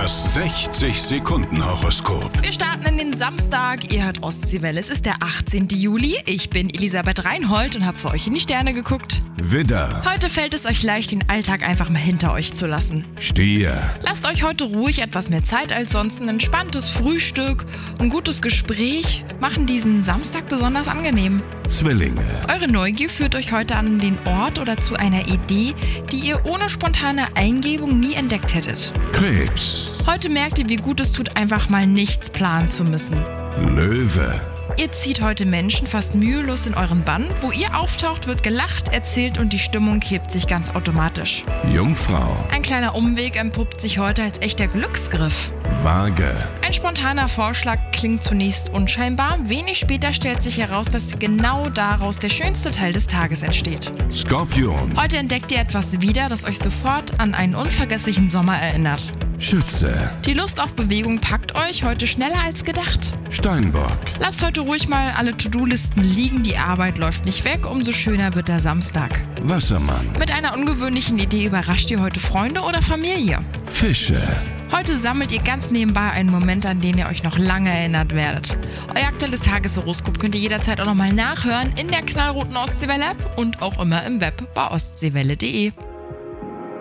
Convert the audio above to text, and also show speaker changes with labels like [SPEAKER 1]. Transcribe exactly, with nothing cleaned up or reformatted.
[SPEAKER 1] Das sechzig Sekunden Horoskop.
[SPEAKER 2] Wir starten in den Samstag. Ihr hört Ostseewelle. Es ist der achtzehnten Juli. Ich bin Elisabeth Reinhold und habe für euch in die Sterne geguckt.
[SPEAKER 1] Widder,
[SPEAKER 2] Heute fällt es euch leicht, den Alltag einfach mal hinter euch zu lassen.
[SPEAKER 1] Stier,
[SPEAKER 2] Lasst euch heute ruhig etwas mehr Zeit als sonst. Ein entspanntes Frühstück, ein gutes Gespräch machen diesen Samstag besonders angenehm.
[SPEAKER 1] Zwillinge,
[SPEAKER 2] Eure Neugier führt euch heute an den Ort oder zu einer Idee, die ihr ohne spontane Eingebung nie entdeckt hättet.
[SPEAKER 1] Krebs,
[SPEAKER 2] Heute merkt ihr, wie gut es tut, einfach mal nichts planen zu müssen.
[SPEAKER 1] Löwe,
[SPEAKER 2] Ihr zieht heute Menschen fast mühelos in euren Bann. Wo ihr auftaucht, wird gelacht, erzählt und die Stimmung hebt sich ganz automatisch.
[SPEAKER 1] Jungfrau,
[SPEAKER 2] Ein kleiner Umweg entpuppt sich heute als echter Glücksgriff.
[SPEAKER 1] Waage,
[SPEAKER 2] Ein spontaner Vorschlag klingt zunächst unscheinbar. Wenig später stellt sich heraus, dass genau daraus der schönste Teil des Tages entsteht.
[SPEAKER 1] Skorpion,
[SPEAKER 2] Heute entdeckt ihr etwas wieder, das euch sofort an einen unvergesslichen Sommer erinnert.
[SPEAKER 1] Schütze,
[SPEAKER 2] Die Lust auf Bewegung packt euch heute schneller als gedacht.
[SPEAKER 1] Steinbock,
[SPEAKER 2] Lasst heute ruhig mal alle To-Do-Listen liegen, die Arbeit läuft nicht weg, umso schöner wird der Samstag.
[SPEAKER 1] Wassermann,
[SPEAKER 2] Mit einer ungewöhnlichen Idee überrascht ihr heute Freunde oder Familie.
[SPEAKER 1] Fische,
[SPEAKER 2] Heute sammelt ihr ganz nebenbei einen Moment, an den ihr euch noch lange erinnert werdet. Euer aktuelles Tageshoroskop könnt ihr jederzeit auch nochmal nachhören in der knallroten Ostseewelle-App und auch immer im Web bei ostseewelle punkt de.